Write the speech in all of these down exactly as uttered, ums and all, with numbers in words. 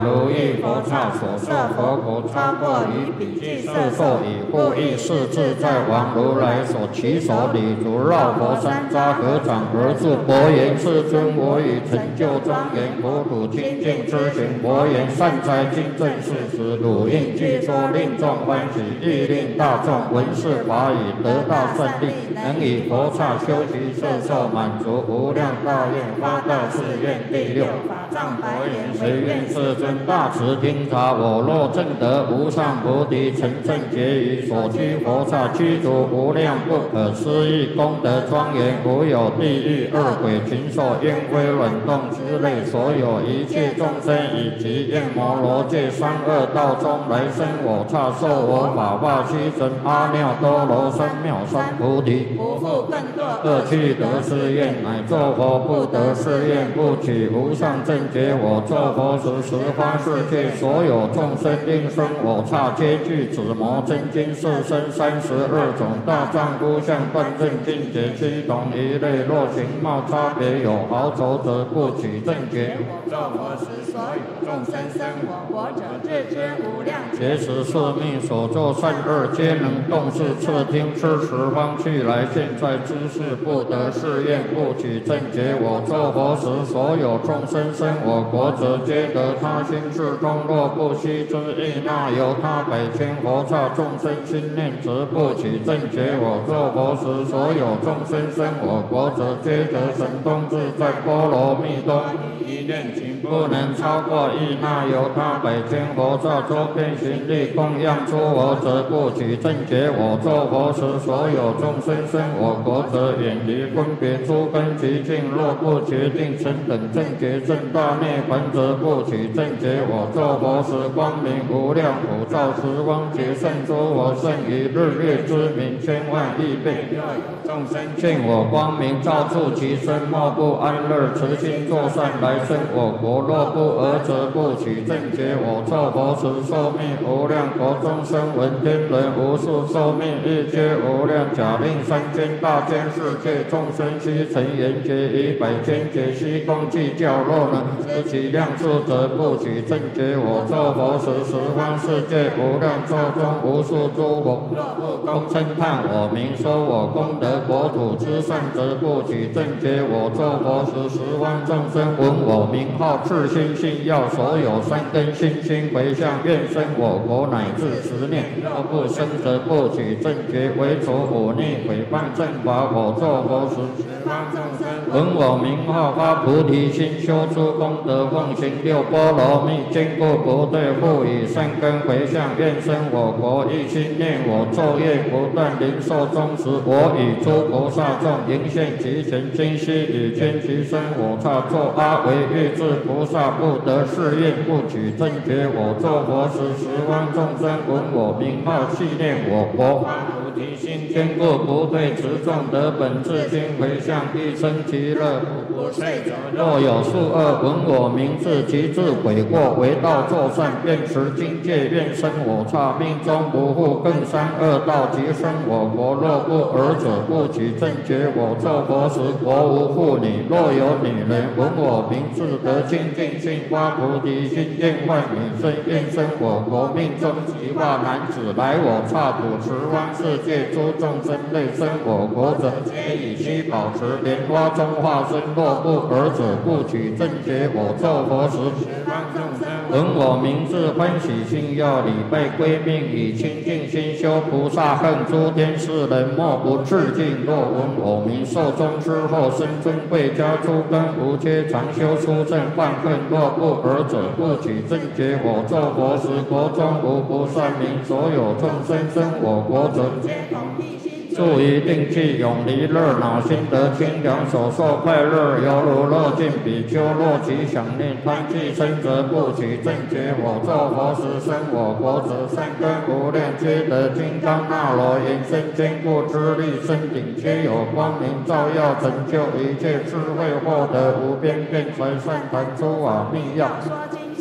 如意佛刹所摄佛国超过于彼俱色受以故意是自在王如来所起手礼足绕佛山匝合掌而住。佛言：世尊，我以成就庄严国土清净之行。佛言：善哉，今正是时，汝应具说，令众欢喜，亦令大众闻是法语，得大善利，能以佛刹修习摄受，满足无量大愿，发大誓愿。第六法藏佛言：谁愿世尊大慈听察，我若证得无上菩提，成正觉于所居佛刹，具足无量不可思议功德庄严，无有地狱、恶鬼、禽兽、烟灰、卵动之类，所有一切众生以及焰摩罗界三恶道中来生我刹，受我法化须神阿耨多罗三藐三菩提，不复更堕恶趣得是愿，乃作佛不得是愿，不取无上正觉。我作佛时，十方世界所有众生应生我刹，皆具此摩真经四身三十二种大丈夫相断正境界，趋同一类。若形貌差别有毫肘者，不取正觉。我作佛时，所有众生生我国者，自知无量劫时宿命所作善恶，皆能动视侧听知十方去来。现在知是不得是愿，不取正觉。我作佛时，所有众生生我国者，皆得他心至中。若不悉知亦那由他百千佛刹众生心念，则不取正觉。我作佛时，所有众生生我国者，皆得神通自在波罗蜜多一念情，不能超过亦那由他百千佛刹周遍行力供养诸佛者，不取正觉。我作佛时，所有众生生我国者，远离分别诸根极境。若不决定成等正觉正大涅槃者，不取正觉。我作佛时，光明无量，普照十方劫胜诸佛，胜于日月之明千万亿倍。若有众生见我光明照触其身，莫不安乐，慈心作善来生我国。若不尔者，不取正觉。我作佛时，寿命无量，国中生闻天人无数，寿命亦皆无量。假令三千大千世界众生悉成缘觉，以百千劫悉共计较。若能知其量数者，不取正觉。我作佛时，十方世界无量寿中无数诸佛，若不共称叹我名，说我功德国土之善者，不取正觉。我作佛时，十方众生闻我名号，至心信要，所有三根心心回向，愿生我国乃至十念。若不生者，不取正觉。为除忤逆毁谤正法，我作佛时，十方众生闻我名号，发菩提心，修诸功德，奉行六波罗蜜，坚固不退，复以善根回向，愿生我国。一心念我，昼夜不断，临寿终时，我与诸菩萨众迎现其前，今悉以天其身我刹，作阿惟越致菩萨，不得是愿，不取正觉。我作佛时，十方众生闻我名号，系念我国。菩提心坚固不退，持众得本自心回向，一生其乐，不不遂者。若有数恶闻我名字，其自悔过，为道作善，愿持境界，愿生我刹，命中不复更三恶道，即生我国。若不尔者，不取正觉。我作佛时，国无妇女，若有女人闻我名字，得清净心，发菩提心，愿换女身，愿生我国。命中即化男子，来我刹土，十方世界诸众生类生我国者，皆以须保持莲花中化身。若不尔者，不取正觉。我作佛时，十方众生闻我名字，欢喜心要，礼拜归命，以清净心修菩萨恨。诸天世人莫不致敬。若闻我名，寿终之后，生尊贵家，诸根无缺，常修出正患恨。若不尔者，不取正觉。我作佛时，国中无不善名，所有众生生我国者，皆同一心。住于定气，永离热恼，心得清凉，所受快乐，犹如乐尽比丘。若其想念贪气生者，不取正觉。我作佛时，生我国者，善根无量，皆得金刚那罗延伸坚固之力，身顶皆有光明照耀，成就一切智慧，获得无边辩才善谈诸法密要。说经行道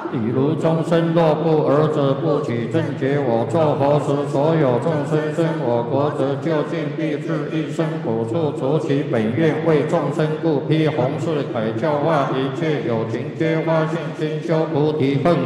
比如众生若不尔者，不起正觉我作佛时，所有众生生我国，则究竟必至一生苦处，除其本愿为众生故，披弘誓凯教化一切有情，皆发信心修菩提恨。